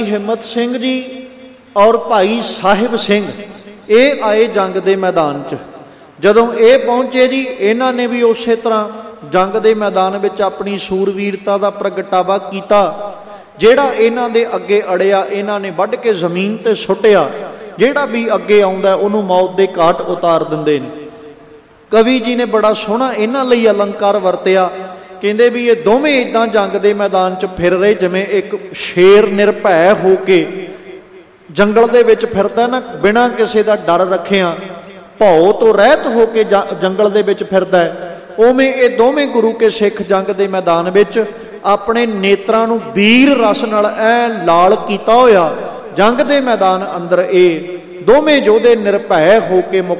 ਹਿੰਮਤ ਸਿੰਘ ਜੀ ਔਰ ਭਾਈ ਸਾਹਿਬ ਸਿੰਘ ਇਹ ਆਏ ਜੰਗ ਦੇ ਮੈਦਾਨ 'ਚ। ਜਦੋਂ ਇਹ ਪਹੁੰਚੇ ਜੀ, ਇਹਨਾਂ ਨੇ ਵੀ ਉਸੇ ਤਰ੍ਹਾਂ ਜੰਗ ਦੇ ਮੈਦਾਨ ਵਿੱਚ ਆਪਣੀ ਸੂਰਵੀਰਤਾ ਦਾ ਪ੍ਰਗਟਾਵਾ ਕੀਤਾ। ਜਿਹੜਾ ਇਹਨਾਂ ਦੇ ਅੱਗੇ ਅੜਿਆ ਇਹਨਾਂ ਨੇ ਵੱਢ ਕੇ ਜ਼ਮੀਨ 'ਤੇ ਸੁੱਟਿਆ। ਜਿਹੜਾ ਵੀ ਅੱਗੇ ਆਉਂਦਾ ਉਹਨੂੰ ਮੌਤ ਦੇ ਘਾਟ ਉਤਾਰ ਦਿੰਦੇ ਨੇ। ਕਵੀ ਜੀ ਨੇ ਬੜਾ ਸੋਹਣਾ ਇਹਨਾਂ ਲਈ ਅਲੰਕਾਰ ਵਰਤਿਆ। ਕਹਿੰਦੇ ਵੀ ਇਹ ਦੋਵੇਂ ਇੱਦਾਂ ਜੰਗ ਦੇ ਮੈਦਾਨ 'ਚ ਫਿਰ ਰਹੇ ਜਿਵੇਂ ਇੱਕ ਸ਼ੇਰ ਨਿਰਭੈ ਹੋ ਕੇ ਜੰਗਲ ਦੇ ਵਿੱਚ ਫਿਰਦਾ ਨਾ, ਬਿਨਾਂ ਕਿਸੇ ਦਾ ਡਰ ਰੱਖਿਆ, ਭੌ ਤੋਂ ਰਹਿਤ ਹੋ ਕੇ ਜੰਗਲ ਦੇ ਵਿੱਚ ਫਿਰਦਾ। ਉਵੇਂ ਇਹ ਦੋਵੇਂ ਗੁਰੂ ਕੇ ਸਿੱਖ ਜੰਗ ਦੇ ਮੈਦਾਨ ਵਿੱਚ ਆਪਣੇ ਨੇਤਰਾਂ ਨੂੰ ਵੀਰ ਰਸ ਨਾਲ ਐ ਲਾਲ ਕੀਤਾ ਹੋਇਆ ਜੰਗ ਦੇ ਮੈਦਾਨ ਅੰਦਰ ਇਹ ਦੋਵੇਂ ਯੋਧੇ ਨਿਰਭੈ ਹੋ ਕੇ